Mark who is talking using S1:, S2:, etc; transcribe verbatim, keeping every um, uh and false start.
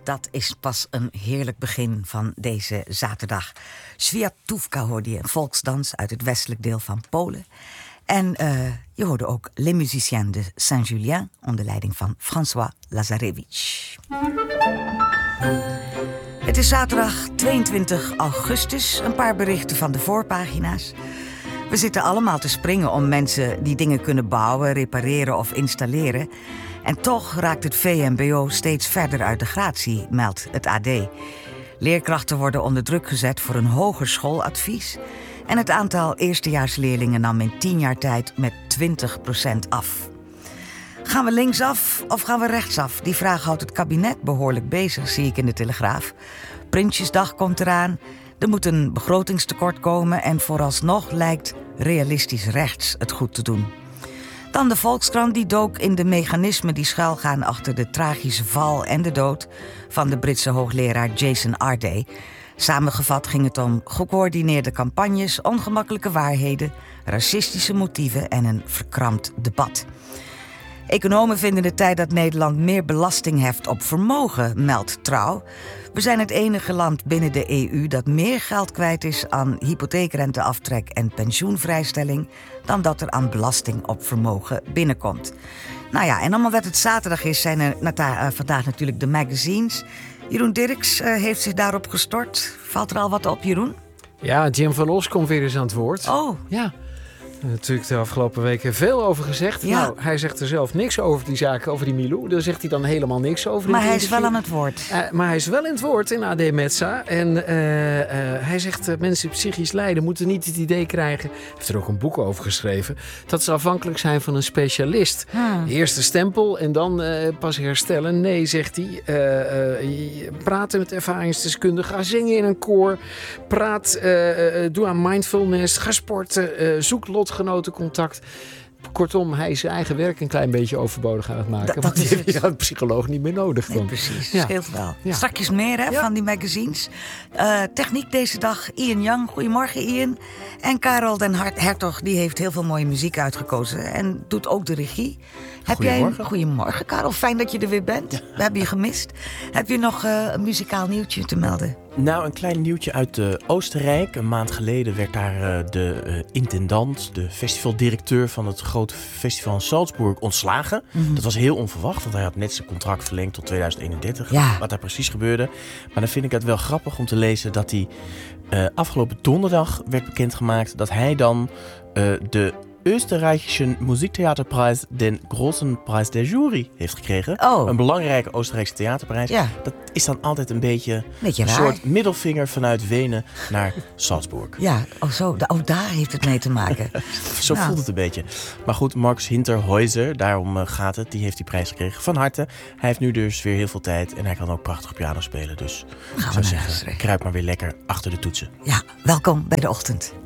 S1: dat is pas een heerlijk begin van deze zaterdag. Światówka hoorde je, een volksdans uit het westelijk deel van Polen. En uh, je hoorde ook Les Musiciens de Saint-Julien onder leiding van François Lazarevich. Het is zaterdag tweeëntwintig augustus. Een paar berichten van de voorpagina's. We zitten allemaal te springen om mensen die dingen kunnen bouwen, repareren of installeren. En toch raakt het V M B O steeds verder uit de gratie, meldt het A D. Leerkrachten worden onder druk gezet voor een hoger schooladvies. En het aantal eerstejaarsleerlingen nam in tien jaar tijd met twintig procent af. Gaan we linksaf of gaan we rechtsaf? Die vraag houdt het kabinet behoorlijk bezig, zie ik in de Telegraaf. Prinsjesdag komt eraan. Er moet een begrotingstekort komen en vooralsnog lijkt realistisch rechts het goed te doen. Dan de Volkskrant, die dook in de mechanismen die schuilgaan achter de tragische val en de dood van de Britse hoogleraar Jason Arday. Samengevat ging het om gecoördineerde campagnes, ongemakkelijke waarheden, racistische motieven en een verkrampt debat. Economen vinden het tijd dat Nederland meer belasting heft op vermogen, meldt Trouw. We zijn het enige land binnen de E U dat meer geld kwijt is aan hypotheekrenteaftrek en pensioenvrijstelling dan dat er aan belasting op vermogen binnenkomt. Nou ja, en omdat het zaterdag is, zijn er nata- uh, vandaag natuurlijk de magazines. Jeroen Dirks uh, heeft zich daarop gestort. Valt er al wat op, Jeroen?
S2: Ja, Jim van Os komt weer eens aan het woord.
S1: Oh.
S2: Ja. Natuurlijk de afgelopen weken veel over gezegd.
S1: Ja.
S2: Nou, hij zegt er zelf niks over die zaken, over die Milou. Daar zegt hij dan helemaal niks over.
S1: Maar hij is wel aan het woord.
S2: Uh, maar hij is wel in het woord in A D Metza. En uh, uh, hij zegt uh, mensen die psychisch lijden moeten niet het idee krijgen. Hij heeft er ook een boek over geschreven. Dat ze afhankelijk zijn van een specialist. Hmm. Eerst de stempel en dan uh, pas herstellen. Nee, zegt hij. Uh, uh, praten met ervaringsdeskundigen. Ga zingen in een koor. Praat, uh, uh, doe aan mindfulness. Ga sporten. Uh, zoek lotgenotencontact. Kortom, hij is zijn eigen werk een klein beetje overbodig aan het maken.
S1: Dat,
S2: want
S1: dat
S2: die heeft een psycholoog niet meer nodig.
S1: Nee,
S2: dan.
S1: precies.
S2: Ja.
S1: Scheelt wel.
S2: Ja.
S1: Strakjes meer hè,
S2: Ja.
S1: van die magazines. Uh, techniek deze dag, Ian Young. Goedemorgen, Ian. En Karel den Hertog, die heeft heel veel mooie muziek uitgekozen. En doet ook de regie. Heb
S3: Goedemorgen.
S1: Jij, goedemorgen, Karel. Fijn dat je er weer bent. Ja. We hebben je gemist. Heb je nog uh, een muzikaal nieuwtje te melden?
S3: Nou, een klein nieuwtje uit uh, Oostenrijk. Een maand geleden werd daar uh, de uh, intendant, de festivaldirecteur van het grote festival in Salzburg ontslagen. Mm-hmm. Dat was heel onverwacht, want hij had net zijn contract verlengd tot tweeduizend eenendertig.
S1: Ja.
S3: Wat daar precies gebeurde. Maar dan vind ik het wel grappig om te lezen dat hij uh, afgelopen donderdag werd bekendgemaakt dat hij dan uh, de Österreichischen Musiktheaterpreis, den großen Preis der Jury, heeft gekregen.
S1: Oh.
S3: Een belangrijke Oostenrijkse theaterprijs.
S1: Ja.
S3: Dat is dan altijd een beetje,
S1: beetje
S3: een
S1: raar.
S3: soort middelvinger vanuit Wenen naar Salzburg.
S1: Ja, oh zo, oh, daar heeft het mee te maken.
S3: Zo
S1: nou.
S3: voelt het een beetje. Maar goed, Max Hinterhäuser, daarom uh, gaat het. Die heeft die prijs gekregen. Van harte. Hij heeft nu dus weer heel veel tijd. En hij kan ook prachtig piano spelen. Dus ik zou zeggen, kruip maar weer lekker achter de toetsen.
S1: Ja, welkom bij De Ochtend.